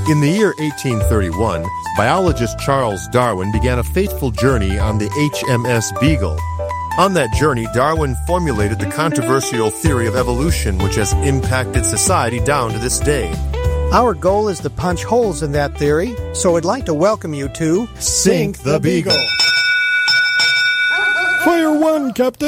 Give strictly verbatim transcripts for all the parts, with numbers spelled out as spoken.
In the year eighteen thirty-one, biologist Charles Darwin began a fateful journey on the H M S Beagle. On that journey, Darwin formulated the controversial theory of evolution, which has impacted society down to this day. Our goal is to punch holes in that theory, so I'd like to welcome you to Sink the Beagle. Fire one, Captain.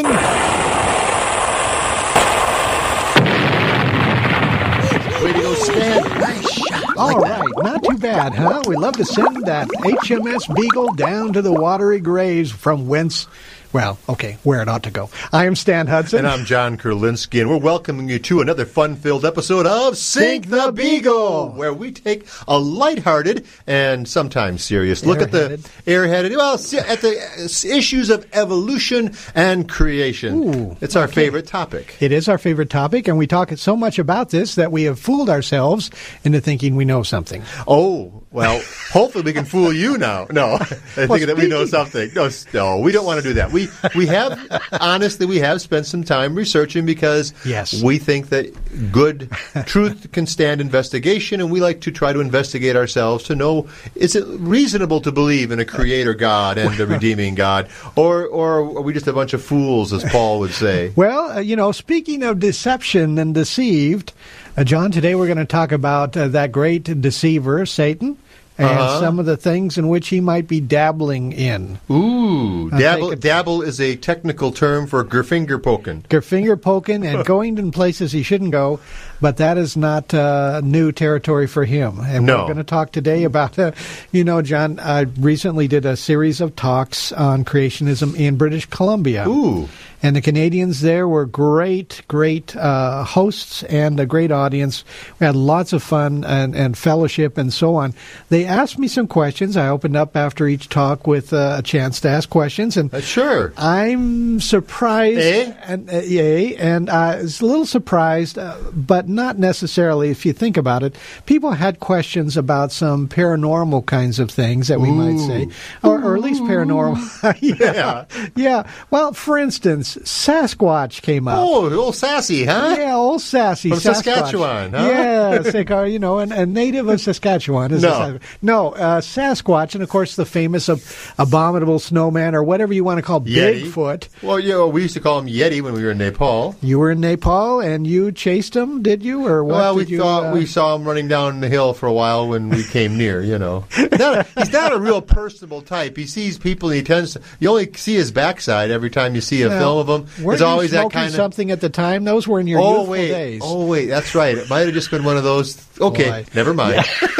Way to go, Stan. Nice shot. All like right, not too bad, huh? We love to send that H M S Beagle down to the watery graves from whence, well, okay, where it ought to go. I am Stan Hudson. And I'm John Kurlinski, and we're welcoming you to another fun-filled episode of Sink the Beagle, where we take a lighthearted and sometimes serious look at the airheaded, well, at the issues of evolution and creation. Ooh, it's our okay. favorite topic. It is our favorite topic, and we talk so much about this that we have fooled ourselves into thinking we know something. Oh, well, hopefully we can fool you now. No, I think Well, that we know something. No, no, we don't want to do that. We we have, honestly, we have spent some time researching because Yes. we think that good truth can stand investigation, and we like to try to investigate ourselves to know, is it reasonable to believe in a creator God and a redeeming God, or, or are we just a bunch of fools, as Paul would say? Well, uh, you know, speaking of deception and deceived, uh, John, today we're going to talk about uh, that great deceiver, Satan, and Uh-huh. some of the things in which he might be dabbling in. Ooh, I'll dabble, take it. dabble is a technical term for finger poking. Your finger poking and going in places he shouldn't go, but that is not uh, new territory for him. And No. we're going to talk today about, uh, you know, John, I recently did a series of talks on creationism in British Columbia. Ooh. And the Canadians there were great, great uh, hosts and a great audience. We had lots of fun and, and fellowship and so on. They asked me some questions. I opened up after each talk with uh, a chance to ask questions. And Uh, sure. I'm surprised, Eh? and uh, yay, and I was a little surprised, uh, but not necessarily. If you think about it, people had questions about some paranormal kinds of things that we might say, or, or at least paranormal. yeah, yeah. Well, for instance, Sasquatch came up. Oh, old Sassy, huh? Yeah, old sassy From Sasquatch. Saskatchewan, huh? Yeah, Sakar, you know, and a native of Saskatchewan. Is No. a, no, uh, Sasquatch, and of course the famous ab- abominable snowman, or whatever you want to call Yeti. Bigfoot. Well, you know, we used to call him Yeti when we were in Nepal. You were in Nepal, and you chased him, did you, or what? Well, we did you, thought uh, we saw him running down the hill for a while when we came near, you know. Not a, he's not a real personable type. He sees people, and he tends to, you only see his backside every time you see a Now, film of him. Weren't It's you always that smoking kind of... something at the time? Those were in your Oh, youthful wait. days. Oh, wait. That's right. It might have just been one of those... Okay, Boy. never mind.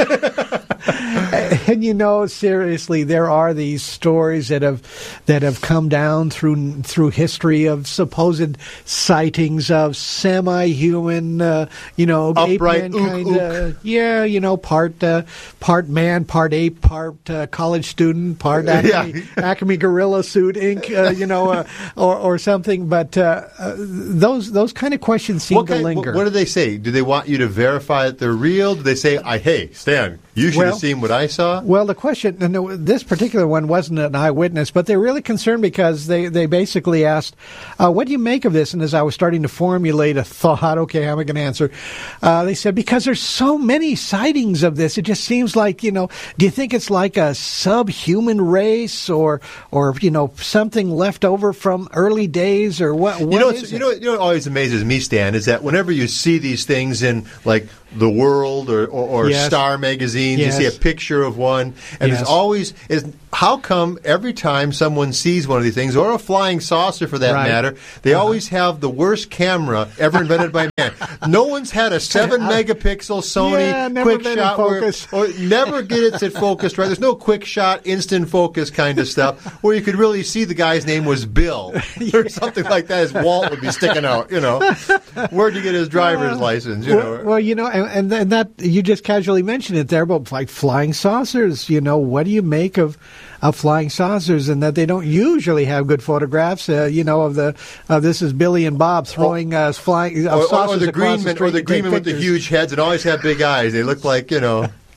And you know, seriously, there are these stories that have that have come down through through history of supposed sightings of semi-human, uh, you know, Upright ape-man ook, kind of, yeah, you know, part uh, part man, part ape, part uh, college student, part Acme, Acme Gorilla Suit Incorporated, uh, you know, uh, or or something. But uh, uh, those those kind of questions seem What, to kind, linger. what, what do they say? Do they want you to verify that they're real? Do they say, I, hey, Stan, you should Well- have seen what I saw? Well, the question, and no, this particular one wasn't an eyewitness, but they're really concerned because they, they basically asked, uh, what do you make of this? And as I was starting to formulate a thought, okay, how am I going to answer? Uh, they said, because there's so many sightings of this, it just seems like, you know, do you think it's like a subhuman race or, or you know, something left over from early days or what? what You know, is it's, it? you know, you know what always amazes me, Stan, is that whenever you see these things in, like, The World or, or, or Yes. Star magazines, Yes. you see a picture of one, and Yes. there's always, is how come every time someone sees one of these things, or a flying saucer for that Right. matter, they Uh-huh. always have the worst camera ever invented by man. No one's had a seven megapixel Sony Yeah, never quick been in shot where, focus. or never gets it focused right. There's no quick shot, instant focus kind of stuff where you could really see the guy's name was Bill or something like that. His Walt would be sticking out, you know. Where'd you get his driver's license, you well, know? well, you know, and, and th- that you just casually mentioned it there, but like flying saucers, you know, what do you make of, of flying saucers, and that they don't usually have good photographs, uh, you know, of the uh, this is Billy and Bob throwing uh, flying uh, or, or, saucers or the across green the men, street or the to take green men with the pictures. huge heads and always have big eyes. They look like, you know.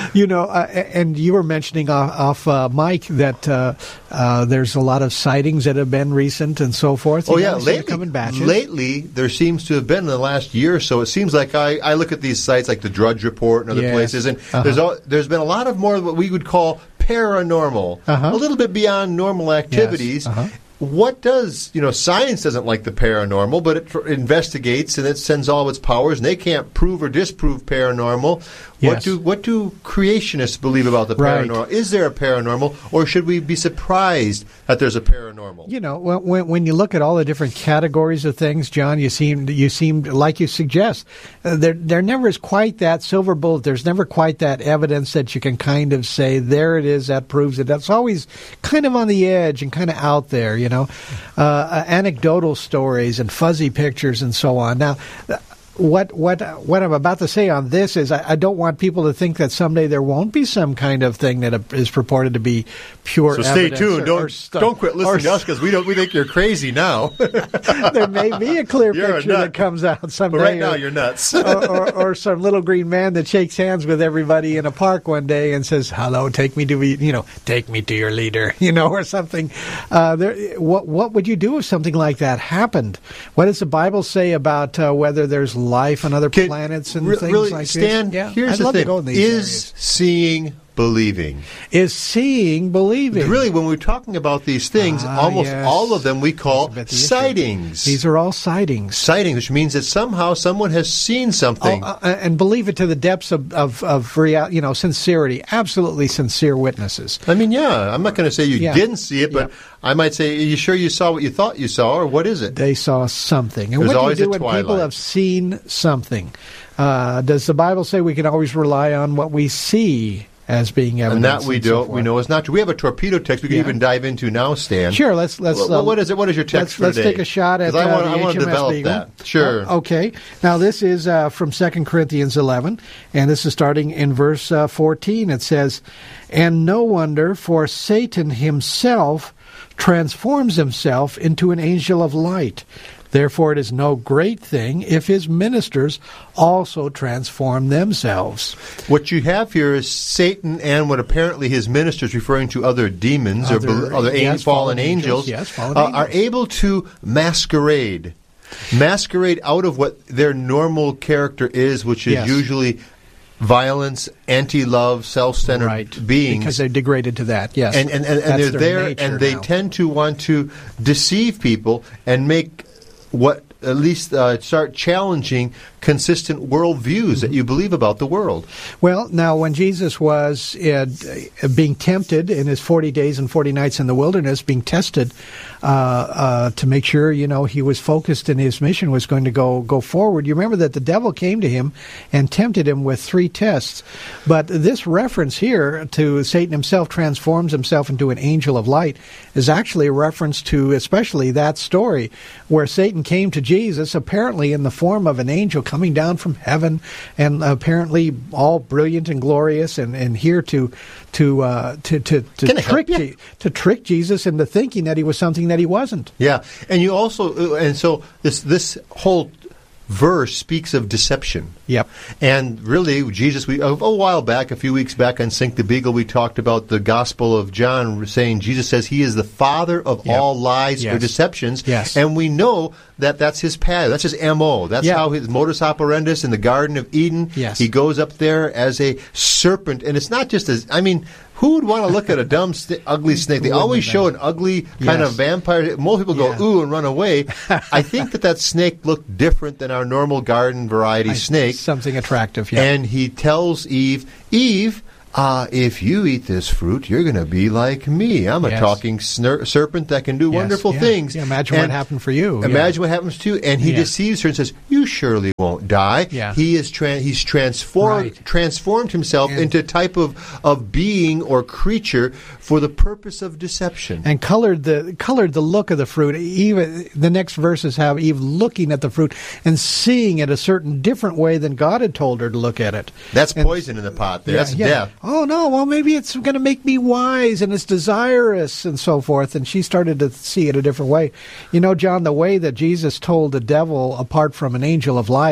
You know, uh, and you were mentioning off, off uh, Mike that uh, uh, there's a lot of sightings that have been recent and so forth. Oh, you yeah. know, Lately, come in batches. lately, there seems to have been in the last year or so, it seems like I, I look at these sites like the Drudge Report and other Yes. places, and Uh-huh. there's all, there's been a lot of more what we would call paranormal, Uh-huh. a little bit beyond normal activities. Yes. Uh-huh. What does, you know, science doesn't like the paranormal, but it tr- investigates and it sends all of its powers, and they can't prove or disprove paranormal. What Yes. do what do creationists believe about the Right. paranormal? Is there a paranormal, or should we be surprised that there's a paranormal? You know, when, when when you look at all the different categories of things, John, you seem you seem like you suggest uh, there there never is quite that silver bullet. There's never quite that evidence that you can kind of say there it is, that proves it. That's always kind of on the edge and kind of out there. You know, uh, uh, anecdotal stories and fuzzy pictures and so on. Now. What what what I'm about to say on this is I, I don't want people to think that someday there won't be some kind of thing that is purported to be pure. So stay evidence tuned. or- don't or stu- don't quit listening or to us because we don't we think you're crazy now. there may be a clear You're a picture nut. that comes out someday. But right now or, you're nuts. or, or, or some little green man that shakes hands with everybody in a park one day and says, "Hello, take me to you know, take me to your leader," you know, or something. Uh, there, what what would you do if something like that happened? What does the Bible say about uh, whether there's life on other Can- planets and re- things really, like Stan, this? Yeah, here's I'd the love thing: to go in these is areas. seeing believing? Is seeing believing? Really, when we're talking about these things, Ah, almost yes. all of them we call That's a bit the issue. sightings. These are all sightings. sightings, which means that somehow someone has seen something. Oh, uh, and believe it to the depths of of, of real, you know, sincerity. Absolutely sincere witnesses. I mean, yeah, I'm not going to say you Yeah. didn't see it, but Yeah. I might say, are you sure you saw what you thought you saw, or what is it? They saw something. And There's what do you always do a when people twilight. have seen something? Uh, does the Bible say we can always rely on what we see as being evidence? And that we and so don't. forth? we know is not true. We have a torpedo text we can Yeah. even dive into now, Stan. Sure, let's let's. Well, uh, what is it? What is your text let's, for let's today? take a shot at 'Cause I uh, want, the I want to H M S develop Beagle. that. Sure. Uh, okay. Now this is uh, from Second Corinthians eleven, and this is starting in verse uh, fourteen. It says, "And no wonder, for Satan himself transforms himself into an angel of light. Therefore it is no great thing if his ministers also transform themselves." What you have here is Satan and what apparently his ministers, referring to other demons Other- or bel- other yes, an- fallen fallen angels, angels, yes, fallen uh, angels. are able to masquerade. Masquerade out of what their normal character is, which is Yes. usually violence, anti-love, self-centered Right. beings. Because they're degraded to that, yes. and and, and, and That's they're their there, nature and they now. tend to want to deceive people and make what at least uh, start challenging consistent worldviews that you believe about the world. Well, now, when Jesus was uh, uh, being tempted in his forty days and forty nights in the wilderness, being tested uh, uh, to make sure, you know, he was focused and his mission was going to go, go forward, you remember that the devil came to him and tempted him with three tests. But this reference here to Satan himself transforms himself into an angel of light is actually a reference to especially that story where Satan came to Jesus apparently in the form of an angel coming down from heaven and apparently all brilliant and glorious and, and here to to uh, to to, to Can I help trick you? Je- to trick Jesus into thinking that he was something that he wasn't. Yeah, and you also, and so this this whole verse speaks of deception. Yep. And really, Jesus, we a, a while back, a few weeks back on Sink the Beagle, we talked about the Gospel of John saying Jesus says he is the father of Yep. all lies or Yes. deceptions. Yes. And we know that that's his path. That's his M O. That's Yeah. how his modus operandus in the Garden of Eden. Yes. He goes up there as a serpent. And it's not just as, I mean, who would want to look at a dumb, st- ugly snake? They Wouldn't always have show been. an ugly kind Yes. of vampire. Most people go, Yeah. ooh, and run away. I think that that snake looked different than our normal garden variety I- snake. Something attractive, yeah. And he tells Eve, Eve, uh, if you eat this fruit, you're going to be like me. I'm a Yes. talking sner- serpent that can do Yes, wonderful yeah. things. Yeah, imagine And what happened for you. Imagine what happens to you. And he Yeah. deceives her and says, you surely won't die. Yeah. He is tra- he's transformed Right. transformed himself And- into a type of, of being or creature for the purpose of deception. and colored the colored the look of the fruit. Even the next verses have Eve looking at the fruit and seeing it a certain different way than God had told her to look at it. That's And- poison in the pot there. Yeah, That's yeah. death. Oh no! Well, maybe it's going to make me wise, and it's desirous, and so forth. And she started to see it a different way. You know, John, the way that Jesus told the devil, apart from an angel of light,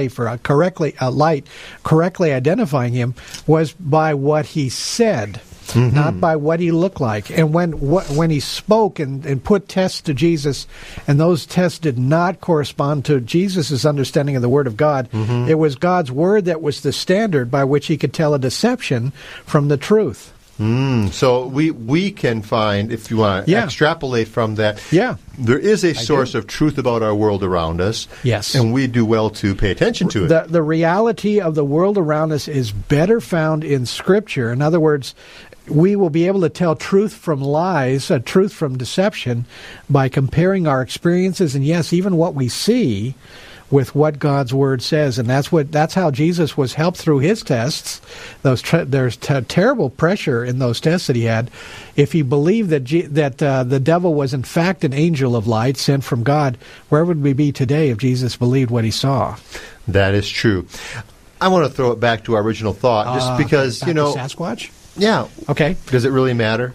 decipher, a correctly a light correctly identifying him was by what he said. Mm-hmm. Not by what he looked like. And when wh- when he spoke and, and put tests to Jesus, and those tests did not correspond to Jesus' understanding of the Word of God, mm-hmm. it was God's Word that was the standard by which he could tell a deception from the truth. Mm, so we we can find, if you want to yeah. extrapolate from that, yeah. there is a source of truth about our world around us. Yes. And we do well to pay attention to it. The, the reality of the world around us is better found in Scripture. In other words, we will be able to tell truth from lies, uh, truth from deception, by comparing our experiences and, yes, even what we see with what God's Word says. And that's what that's how Jesus was helped through his tests. Those tre- There's t- terrible pressure in those tests that he had. If he believed that G- that uh, the devil was in fact an angel of light sent from God, where would we be today if Jesus believed what he saw? That is true. I want to throw it back to our original thought, just uh, because, back you know... to Sasquatch? Yeah. Okay. Does it really matter?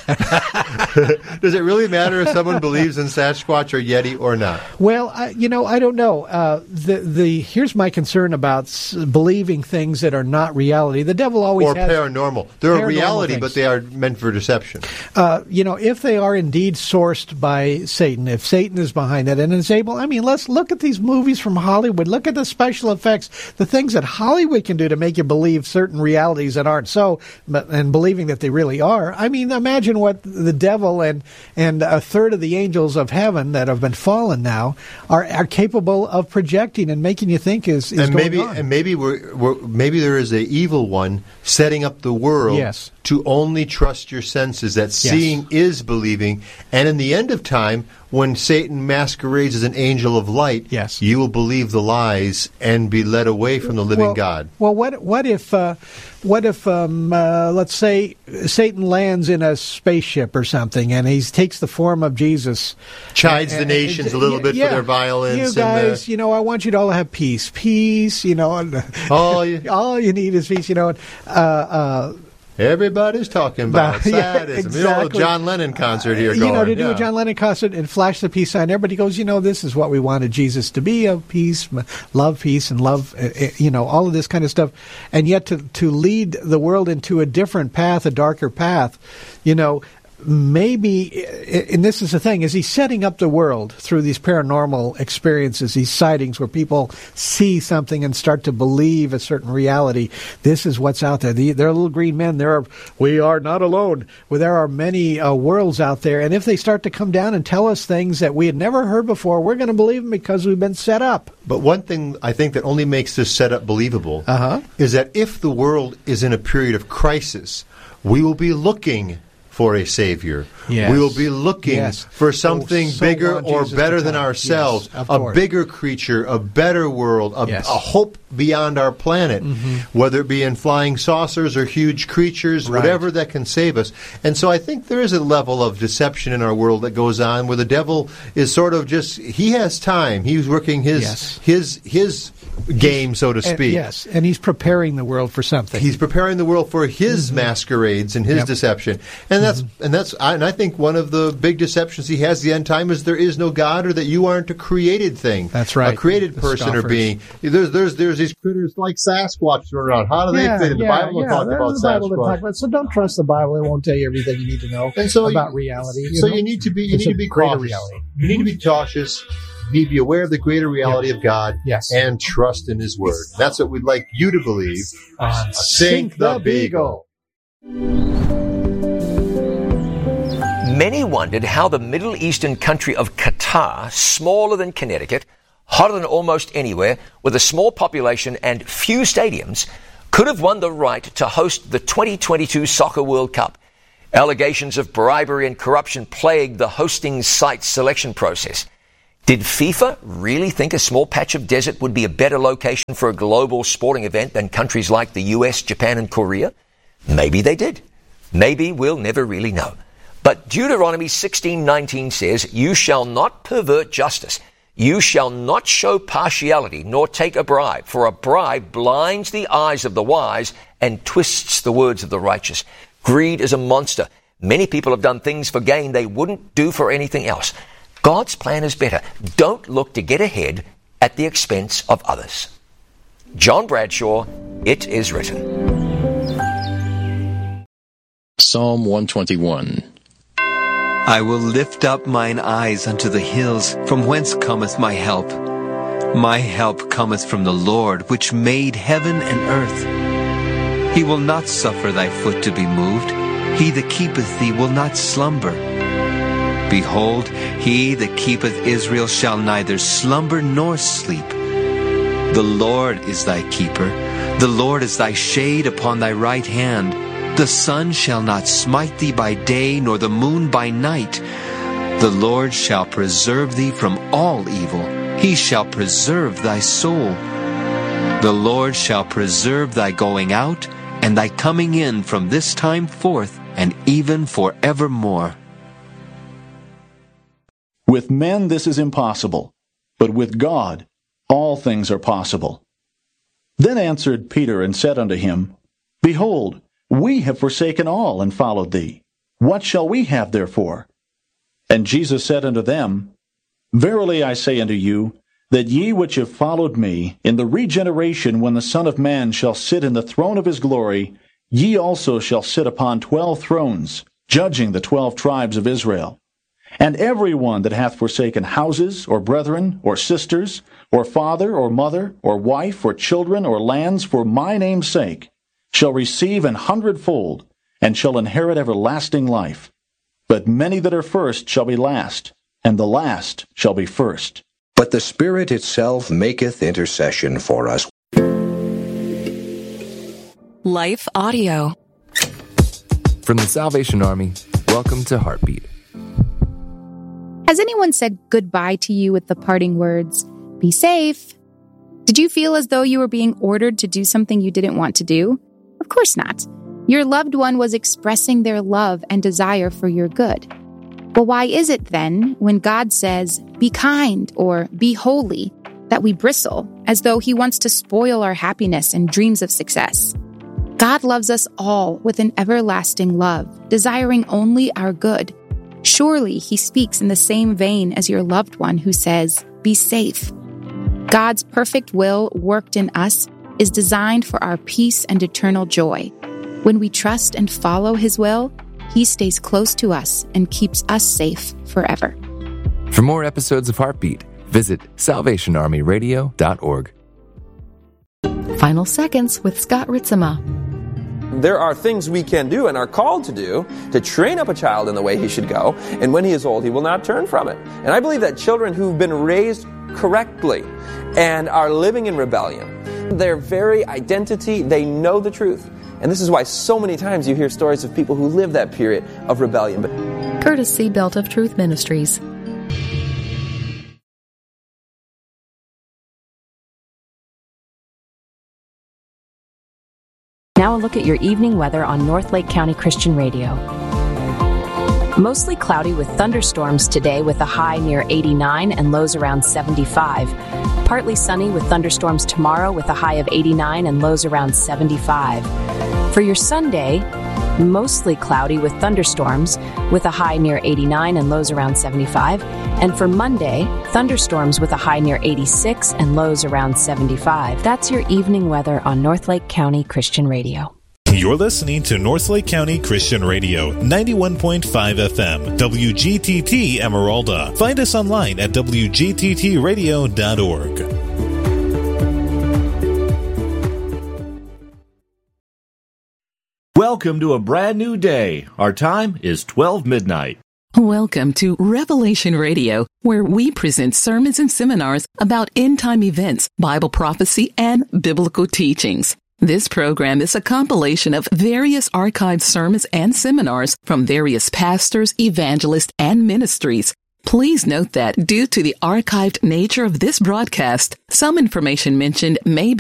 Does it really matter if someone believes in Sasquatch or Yeti or not? Well, I, you know, I don't know. Uh, the the here's my concern about s- believing things that are not reality. The devil always or has paranormal. They're paranormal a reality, things. but they are meant for deception. Uh, you know, if they are indeed sourced by Satan, if Satan is behind it and is able, I mean, let's look at these movies from Hollywood. Look at the special effects, the things that Hollywood can do to make you believe certain realities that aren't so, but and believing that they really are. I mean, imagine what the devil and and a third of the angels of heaven that have been fallen now are are capable of projecting and making you think is, is and going maybe on. and maybe we're, we're maybe there is a evil one setting up the world Yes. to only trust your senses, that seeing is believing, and in the end of time, when Satan masquerades as an angel of light, Yes. you will believe the lies and be led away from the living well, God. Well, what what if uh, what if um, uh, let's say Satan lands in a spaceship or something, and he takes the form of Jesus, Chides and, the nations and, a little bit yeah, for their violence. You and guys, the, you know, I want you to all have peace, peace. You know, and all you, all you need is peace. You know, uh, uh, everybody's talking about yeah, sadism. You know, exactly. a John Lennon concert here you going. know, to do yeah. a John Lennon concert and flash the peace sign. Everybody goes, you know, this is what we wanted Jesus to be, of peace, love, peace, and love, uh, you know, all of this kind of stuff. And yet to, to lead the world into a different path, a darker path, you know, maybe, and this is the thing, is he's setting up the world through these paranormal experiences, these sightings where people see something and start to believe a certain reality. This is what's out there. The, there are little green men. There are, we are not alone. Well, there are many uh, worlds out there. And if they start to come down and tell us things that we had never heard before, we're going to believe them because we've been set up. But one thing I think that only makes this setup believable Uh-huh. is that if the world is in a period of crisis, we will be looking for a Savior. Yes. We will be looking Yes. for something Oh, so bigger want or Jesus better to than come. ourselves, Yes, of a course. bigger creature, a better world, a, Yes. a hope beyond our planet, Mm-hmm. whether it be in flying saucers or huge creatures, Right. whatever that can save us. And so I think there is a level of deception in our world that goes on where the devil is sort of just, he has time. He's working his Yes. his his game, so to And- speak. yes, and he's preparing the world for something. He's preparing the world for his masquerades and his Yep. deception, and that's and that's I, and I think one of the big deceptions he has at the end time is there is no God, or that you aren't a created thing. That's right. a created The person or scoffers. being. There's there's there's these critters like Sasquatch running around. How do they fit in the Bible? Don't talk there's about the Bible that Sasquatch. talk about- so don't trust the Bible; it won't tell you everything you need to know And so about you- reality. So know? you need to be you It's need a to be greater cautious. reality. You need to be cautious. You need to be aware of the greater reality of God. Yes. And trust in His Word. That's what we'd like you to believe. On Sink the Beagle. Many wondered how the Middle Eastern country of Qatar, smaller than Connecticut, hotter than almost anywhere, with a small population and few stadiums, could have won the right to host the twenty twenty-two Soccer World Cup. Allegations of bribery and corruption plagued the hosting site's selection process. Did FIFA really think a small patch of desert would be a better location for a global sporting event than countries like the U S, Japan, and Korea? Maybe they did. Maybe we'll never really know. But Deuteronomy sixteen nineteen says, "You shall not pervert justice. You shall not show partiality, nor take a bribe, for a bribe blinds the eyes of the wise and twists the words of the righteous." Greed is a monster. Many people have done things for gain they wouldn't do for anything else. God's plan is better. Don't look to get ahead at the expense of others. John Bradshaw, It Is Written. Psalm one twenty-one. I will lift up mine eyes unto the hills, from whence cometh my help. My help cometh from the Lord, which made heaven and earth. He will not suffer thy foot to be moved. He that keepeth thee will not slumber. Behold, he that keepeth Israel shall neither slumber nor sleep. The Lord is thy keeper. The Lord is thy shade upon thy right hand. The sun shall not smite thee by day, nor the moon by night. The Lord shall preserve thee from all evil. He shall preserve thy soul. The Lord shall preserve thy going out and thy coming in from this time forth and even forevermore. With men this is impossible, but with God all things are possible. Then answered Peter and said unto him, Behold, we have forsaken all and followed thee. What shall we have therefore? And Jesus said unto them, Verily I say unto you, that ye which have followed me, in the regeneration when the Son of Man shall sit in the throne of his glory, ye also shall sit upon twelve thrones, judging the twelve tribes of Israel. And every one that hath forsaken houses, or brethren, or sisters, or father, or mother, or wife, or children, or lands, for my name's sake, shall receive an hundredfold, and shall inherit everlasting life. But many that are first shall be last, and the last shall be first. But the Spirit itself maketh intercession for us. Life Audio. From the Salvation Army, welcome to Heartbeat. Has anyone said goodbye to you with the parting words, "Be safe"? Did you feel as though you were being ordered to do something you didn't want to do? Of course not. Your loved one was expressing their love and desire for your good. Well, why is it then, when God says, "Be kind" or "Be holy," that we bristle as though He wants to spoil our happiness and dreams of success? God loves us all with an everlasting love, desiring only our good. Surely He speaks in the same vein as your loved one who says, "Be safe." God's perfect will worked in us is designed for our peace and eternal joy. When we trust and follow His will, He stays close to us and keeps us safe forever. For more episodes of Heartbeat, visit salvation army radio dot org. Final Seconds with Scott Ritzema. There are things we can do and are called to do to train up a child in the way he should go, and when he is old, he will not turn from it. And I believe that children who've been raised correctly and are living in rebellion, their very identity, they know the truth. And this is why so many times you hear stories of people who live that period of rebellion. But Courtesy Belt of Truth Ministries. Now a look at your evening weather on North Lake County Christian Radio. Mostly cloudy with thunderstorms today with a high near eighty-nine and lows around seventy-five. Partly sunny with thunderstorms tomorrow with a high of eighty-nine and lows around seventy-five. For your Sunday, mostly cloudy with thunderstorms with a high near eighty-nine and lows around seventy-five. And for Monday, thunderstorms with a high near eighty-six and lows around seventy-five. That's your evening weather on North Lake County Christian Radio. You're listening to North Lake County Christian Radio, ninety-one point five F M, W G T T Emeralda. Find us online at w g t t radio dot org. Welcome to a brand new day. Our time is twelve midnight. Welcome to Revelation Radio, where we present sermons and seminars about end-time events, Bible prophecy, and biblical teachings. This program is a compilation of various archived sermons and seminars from various pastors, evangelists, and ministries. Please note that due to the archived nature of this broadcast, some information mentioned may be